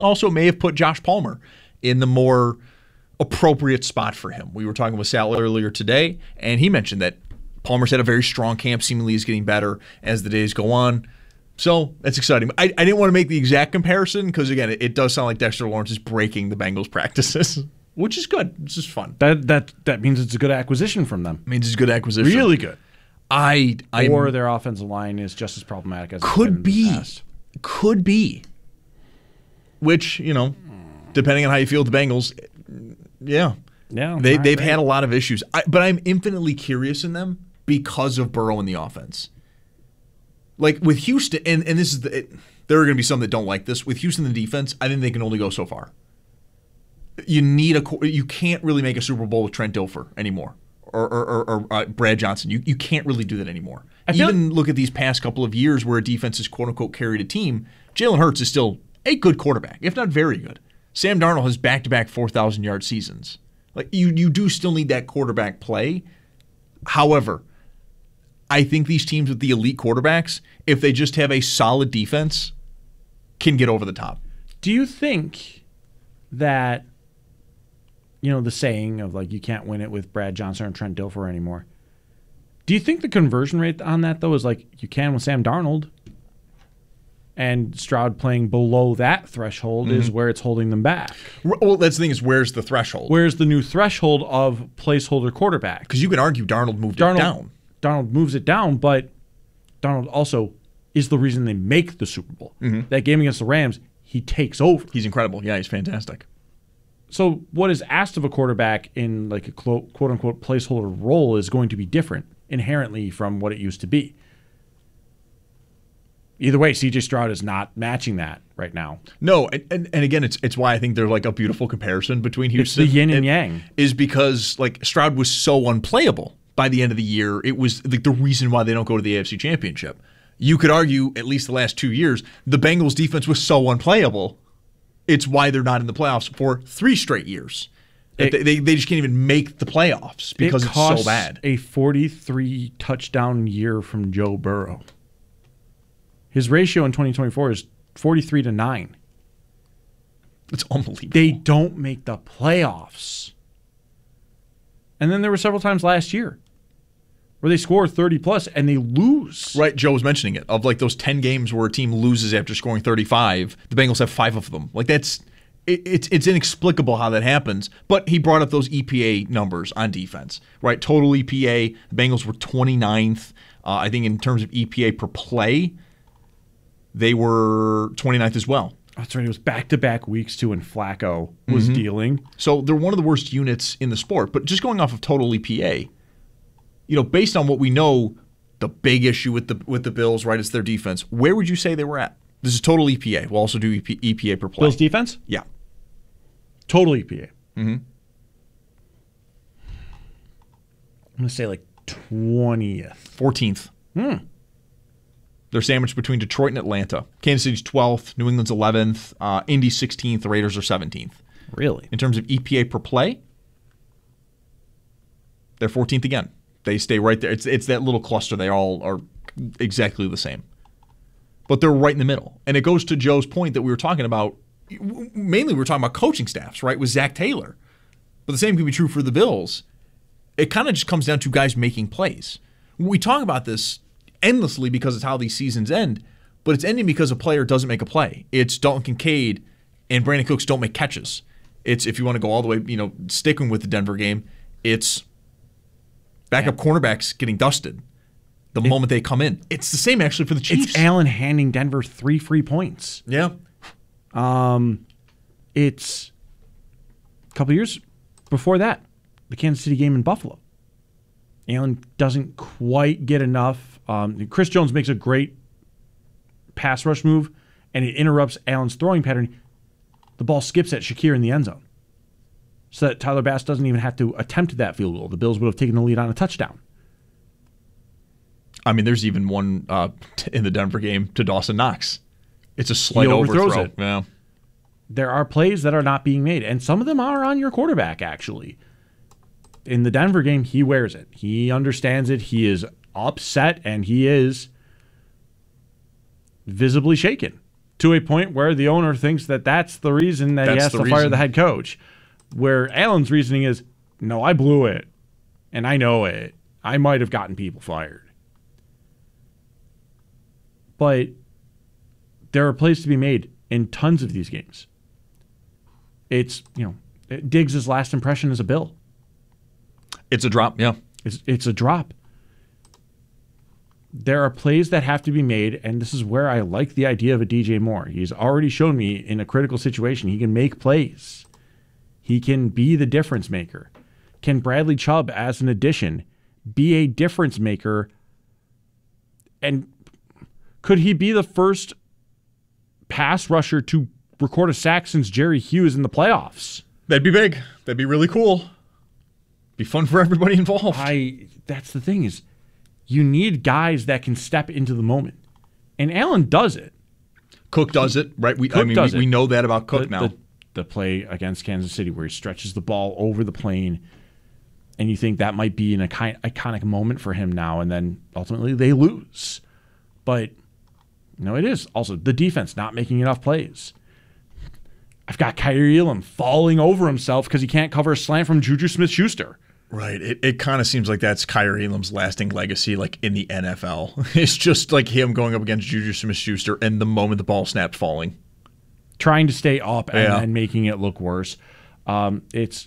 also may have put Josh Palmer in the more appropriate spot for him. We were talking with Sal earlier today, and he mentioned that Palmer's had a very strong camp, seemingly is getting better as the days go on. So that's exciting. I didn't want to make the exact comparison because, again, it does sound like Dexter Lawrence is breaking the Bengals practices, which is good. It's just fun. That means it's a good acquisition from them. It means it's a good acquisition. Really good. Or their offensive line is just as problematic as could be. Could be. Which, depending on how you feel with the Bengals, yeah. Yeah. They've had a lot of issues. But I'm infinitely curious in them because of Burrow in the offense. Like with Houston, and this is there are going to be some that don't like this. With Houston, the defense, I think they can only go so far. You can't really make a Super Bowl with Trent Dilfer anymore, or Brad Johnson. You can't really do that anymore. Even look at these past couple of years where a defense has quote unquote carried a team. Jalen Hurts is still a good quarterback, if not very good. Sam Darnold has back-to-back 4,000-yard seasons. Like you do still need that quarterback play. However, I think these teams with the elite quarterbacks, if they just have a solid defense, can get over the top. Do you think that, the saying of like you can't win it with Brad Johnson or Trent Dilfer anymore? Do you think the conversion rate on that, though, is like you can with Sam Darnold, and Stroud playing below that threshold is where it's holding them back? Well, that's the thing is, where's the threshold? Where's the new threshold of placeholder quarterback? Because you can argue Darnold moved it down. Darnold moves it down, but Darnold also is the reason they make the Super Bowl. That game against the Rams, he takes over. He's incredible. Yeah, he's fantastic. So what is asked of a quarterback in like a quote-unquote placeholder role is going to be different inherently from what it used to be. Either way, C.J. Stroud is not matching that right now. No, and again, it's why I think there's like a beautiful comparison between Houston. It's the yin and yang. Is because like Stroud was so unplayable by the end of the year. It was like the reason why they don't go to the AFC Championship. You could argue, at least the last 2 years, the Bengals defense was so unplayable. It's why they're not in the playoffs for 3 straight years. They just can't even make the playoffs because it's so bad. A 43 touchdown year from Joe Burrow. His ratio in 2024 is 43-9. It's unbelievable. They don't make the playoffs. And then there were several times last year where they score 30-plus and they lose. Right, Joe was mentioning it. Of like those 10 games where a team loses after scoring 35, the Bengals have 5 of them. Like it's inexplicable how that happens. But he brought up those EPA numbers on defense. Right, total EPA, the Bengals were 29th. I think in terms of EPA per play, they were 29th as well. That's right. It was back-to-back weeks, too, and Flacco was dealing. So they're one of the worst units in the sport. But just going off of total EPA, based on what we know, the big issue with the Bills, right, is their defense. Where would you say they were at? This is total EPA. We'll also do EPA per play. Bills defense? Yeah. Total EPA. I'm going to say like 20th. 14th. They're sandwiched between Detroit and Atlanta. Kansas City's 12th, New England's 11th, Indy's 16th, the Raiders are 17th. Really? In terms of EPA per play, they're 14th again. They stay right there. It's that little cluster. They all are exactly the same. But they're right in the middle. And it goes to Joe's point that we were talking about. Mainly we were talking about coaching staffs, right, with Zach Taylor. But the same can be true for the Bills. It kind of just comes down to guys making plays. We talk about this endlessly because it's how these seasons end, but it's ending because a player doesn't make a play. It's Dalton Kincaid and Brandon Cooks don't make catches. It's, if you want to go all the way, sticking with the Denver game, it's backup cornerbacks getting dusted the moment they come in. It's the same actually for the Chiefs. It's Allen handing Denver 3 free points. Yeah. It's a couple years before that, the Kansas City game in Buffalo. Allen doesn't quite get enough. Chris Jones makes a great pass rush move, and it interrupts Allen's throwing pattern. The ball skips at Shakir in the end zone, so that Tyler Bass doesn't even have to attempt that field goal. The Bills would have taken the lead on a touchdown. I mean, there's even one in the Denver game to Dawson Knox. It's a slight overthrow. It. Yeah. There are plays that are not being made, and some of them are on your quarterback, actually. In the Denver game, he wears it. He understands it. He is upset, and he is visibly shaken. to a point where the owner thinks that that's the reason that he has to fire the head coach. Where Allen's reasoning is, no, I blew it, and I know it. I might have gotten people fired. But there are plays to be made in tons of these games. It's, Diggs' last impression is a Bill. It's a drop, yeah. It's a drop. There are plays that have to be made, and this is where I like the idea of a DJ Moore. He's already shown me in a critical situation he can make plays. He can be the difference maker. Can Bradley Chubb, as an addition, be a difference maker? And could he be the first pass rusher to record a sack since Jerry Hughes in the playoffs? That'd be big. That'd be really cool. Be fun for everybody involved. That's the thing is, you need guys that can step into the moment. And Allen does it. Cook does it, right? We know that about Cook now. The play against Kansas City where he stretches the ball over the plane, and you think that might be an iconic moment for him now, and then ultimately they lose. But it is also the defense not making enough plays. I've got Kyrie Elam falling over himself because he can't cover a slant from Juju Smith-Schuster. Right. It kind of seems like that's Kyrie Elam's lasting legacy, like in the NFL. It's just like him going up against Juju Smith-Schuster and the moment the ball snapped falling. Trying to stay up and making it look worse. It's,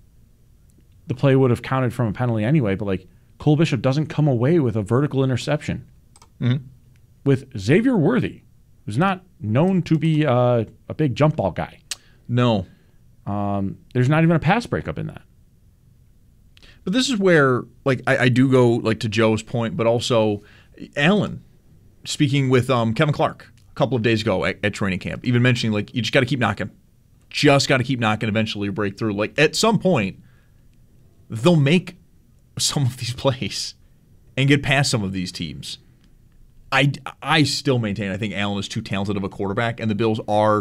the play would have counted from a penalty anyway, but like Cole Bishop doesn't come away with a vertical interception. Mm-hmm. With Xavier Worthy, who's not known to be a big jump ball guy. No. There's not even a pass breakup in that. But this is where, like, I do go like to Joe's point, but also Allen speaking with Kevin Clark a couple of days ago at training camp, even mentioning like you just got to keep knocking, eventually you break through. Like at some point, they'll make some of these plays and get past some of these teams. I still maintain I think Allen is too talented of a quarterback, and the Bills are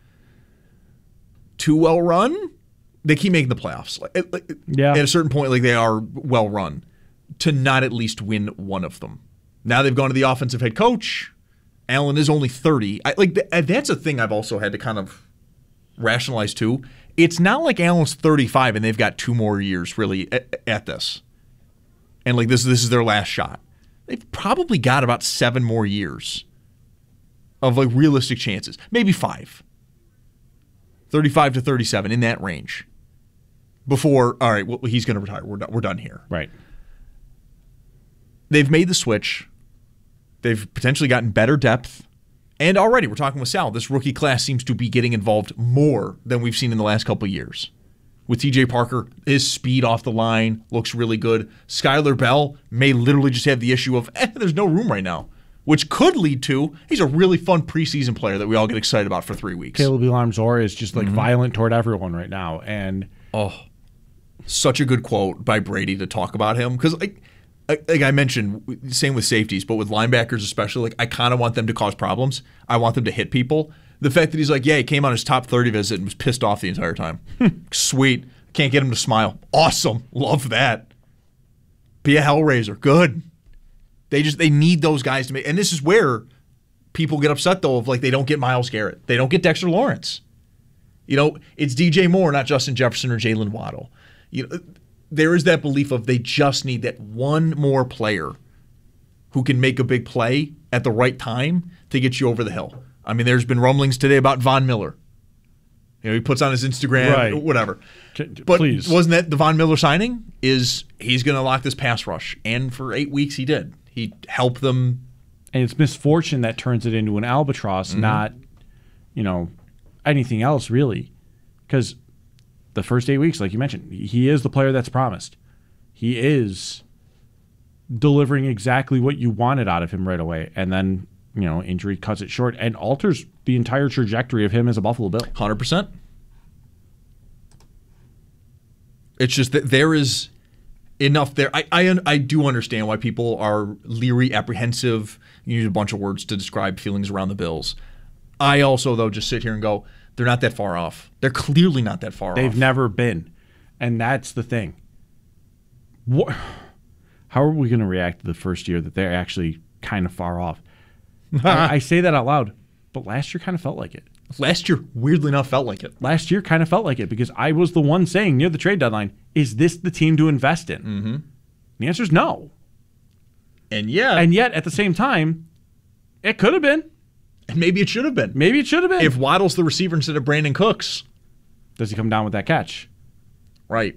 too well run. They keep making the playoffs. At a certain point, like they are well run to not at least win one of them. Now they've gone to the offensive head coach. Allen is only 30. That's a thing I've also had to kind of rationalize too. It's not like Allen's 35 and they've got 2 more years really at this. And like this is their last shot. They've probably got about 7 more years of like realistic chances. Maybe 5. 35 to 37 in that range. Before, all right, well, he's going to retire. We're done here. Right. They've made the switch. They've potentially gotten better depth. And already, we're talking with Sal, this rookie class seems to be getting involved more than we've seen in the last couple of years. With TJ Parker, his speed off the line looks really good. Skylar Bell may literally just have the issue of, there's no room right now, which could lead to, he's a really fun preseason player that we all get excited about for 3 weeks. Caleb Elam-Zor is just like violent toward everyone right now. And such a good quote by Brady to talk about him. Because like I mentioned, same with safeties, but with linebackers especially, like I kind of want them to cause problems. I want them to hit people. The fact that he's like, he came on his top 30 visit and was pissed off the entire time. Sweet. Can't get him to smile. Awesome. Love that. Be a hellraiser. Good. They need those guys to make, and this is where people get upset though of like they don't get Myles Garrett. They don't get Dexter Lawrence. It's DJ Moore, not Justin Jefferson or Jalen Waddle. There is that belief of they just need that one more player who can make a big play at the right time to get you over the hill. I mean, there's been rumblings today about Von Miller. He puts on his Instagram, whatever. But wasn't that the Von Miller signing? He's going to lock this pass rush. And for 8 weeks he did. He helped them. And it's misfortune that turns it into an albatross, not, anything else really. Because the first 8 weeks, like you mentioned, he is the player that's promised. He is delivering exactly what you wanted out of him right away. And then, injury cuts it short and alters the entire trajectory of him as a Buffalo Bill. 100%. It's just that there is enough there. I do understand why people are leery, apprehensive. You use a bunch of words to describe feelings around the Bills. I also, though, just sit here and go, they're not that far off. They're clearly not that far off. They've never been. And that's the thing. How are we going to react to the first year that they're actually kind of far off? I say that out loud, But last year kind of felt like it. Last year, weirdly enough, felt like it. Last year kind of felt like it because I was the one saying near the trade deadline, is this the team to invest in? Mm-hmm. The answer is no. And yet, at the same time, it could have been. And maybe it should have been. Maybe it should have been. If Waddle's the receiver instead of Brandon Cooks. Does he come down with that catch? Right.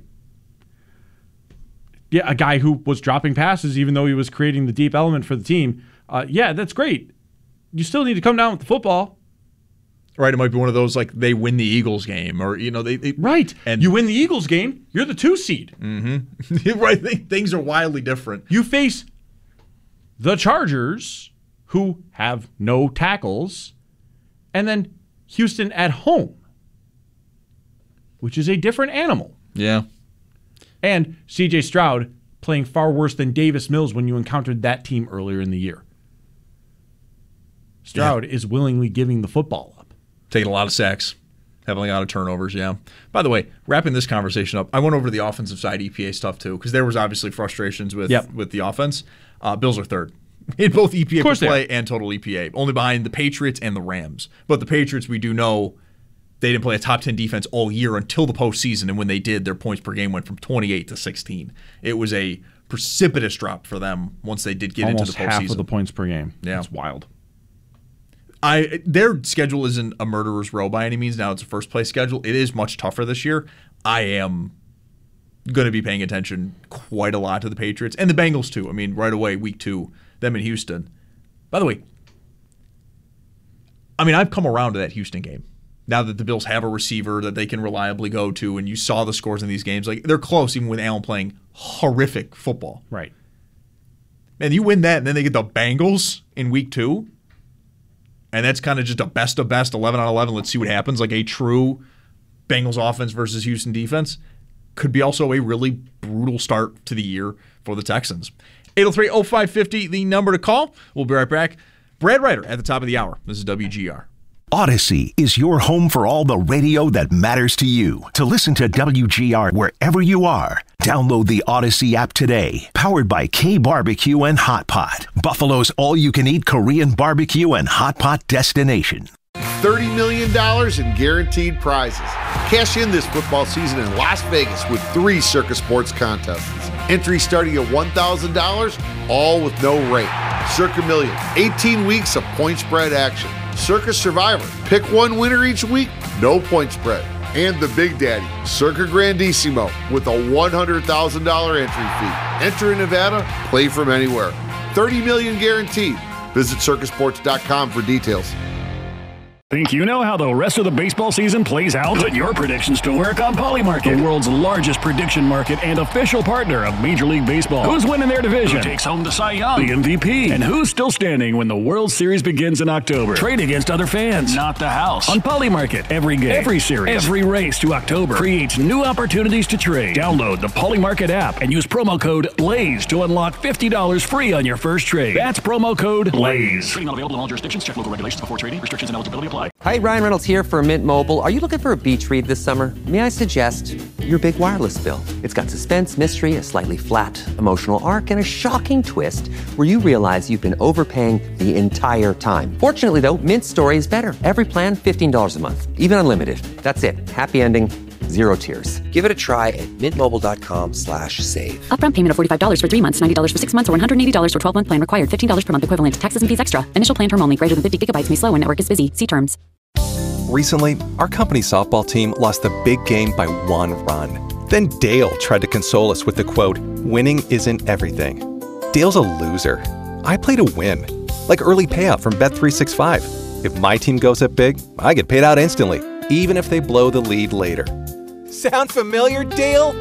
Yeah, a guy who was dropping passes even though he was creating the deep element for the team. Yeah, that's great. You still need to come down with the football. Right, it might be one of those like they win the Eagles game or, they right. And you win the Eagles game, you're the 2 seed. Mm-hmm. Right, things are wildly different. You face the Chargers, who have no tackles, and then Houston at home, which is a different animal. Yeah. And C.J. Stroud playing far worse than Davis Mills when you encountered that team earlier in the year. Stroud is willingly giving the football up. Taking a lot of sacks, having a lot of turnovers, yeah. By the way, wrapping this conversation up, I went over to the offensive side EPA stuff too, because there was obviously frustrations with the offense. Bills are third in both EPA per play and total EPA, only behind the Patriots and the Rams. But the Patriots, we do know, they didn't play a top 10 defense all year until the postseason, and when they did, their points per game went from 28 to 16. It was a precipitous drop for them once they did get into the postseason. Almost half of the points per game. Yeah. That's wild. Their schedule isn't a murderer's row by any means. Now it's a first-place schedule. It is much tougher this year. I am going to be paying attention quite a lot to the Patriots and the Bengals too. I mean, right away, week 2, them in Houston. By the way, I've come around to that Houston game. Now that the Bills have a receiver that they can reliably go to, and you saw the scores in these games, like they're close even with Allen playing horrific football. Right. And you win that, and then they get the Bengals in week 2. And that's kind of just a best of best, 11 on 11. Let's see what happens. Like a true Bengals offense versus Houston defense could be also a really brutal start to the year for the Texans. 803-0550, the number to call. We'll be right back. Brad Ryder at the top of the hour. This is WGR. Odyssey is your home for all the radio that matters to you. To listen to WGR wherever you are, download the Odyssey app today. Powered by K Barbecue and Hot Pot, Buffalo's all-you-can-eat Korean barbecue and hot pot destination. $30 million in guaranteed prizes. Cash in this football season in Las Vegas with 3 Circus Sports contests. Entry starting at $1,000, all with no rate. Circa Million, 18 weeks of point spread action. Circus Survivor, pick one winner each week, no point spread. And the Big Daddy, Circa Grandissimo, with a $100,000 entry fee. Enter in Nevada, play from anywhere. $30 million guaranteed. Visit circusports.com for details. Think you know how the rest of the baseball season plays out? Put your predictions to work on Polymarket, the world's largest prediction market and official partner of Major League Baseball. Who's winning their division? Who takes home the Cy Young? The MVP? And who's still standing when the World Series begins in October? Trade against other fans, not the house. On Polymarket, every game, every series, every race to October creates new opportunities to trade. Download the Polymarket app and use promo code BLAZE to unlock $50 free on your first trade. That's promo code BLAZE. Trading not available in all jurisdictions. Check local regulations before trading. Restrictions and eligibility apply. Hi, Ryan Reynolds here for Mint Mobile. Are you looking for a beach read this summer? May I suggest your big wireless bill? It's got suspense, mystery, a slightly flat emotional arc, and a shocking twist where you realize you've been overpaying the entire time. Fortunately, though, Mint's story is better. Every plan, $15 a month, even unlimited. That's it. Happy ending. Zero tears. Give it a try at mintmobile.com/save. Upfront payment of $45 for 3 months, $90 for 6 months, or $180 for 12-month plan required. $15 per month equivalent. Taxes and fees extra. Initial plan term only. Greater than 50 gigabytes may slow when network is busy. See terms. Recently, our company softball team lost the big game by 1 run. Then Dale tried to console us with the quote, "Winning isn't everything." Dale's a loser. I play to win. Like early payout from Bet365. If my team goes up big, I get paid out instantly, even if they blow the lead later. Sound familiar, Dale?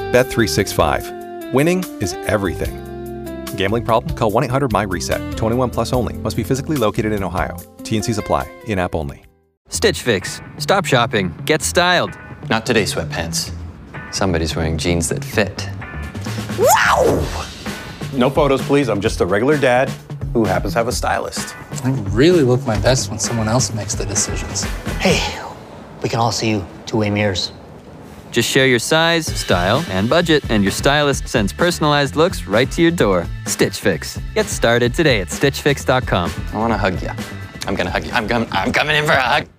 Bet365. Winning is everything. Gambling problem? Call 1-800-MY-RESET. 21 plus only. Must be physically located in Ohio. T&Cs apply. In-app only. Stitch Fix. Stop shopping. Get styled. Not today, sweatpants. Somebody's wearing jeans that fit. Wow! No photos, please. I'm just a regular dad who happens to have a stylist. I really look my best when someone else makes the decisions. Hey, we can all see you two-way mirrors. Just share your size, style, and budget, and your stylist sends personalized looks right to your door. Stitch Fix. Get started today at StitchFix.com. I want to hug you. I'm gonna hug you. I'm coming in for a hug.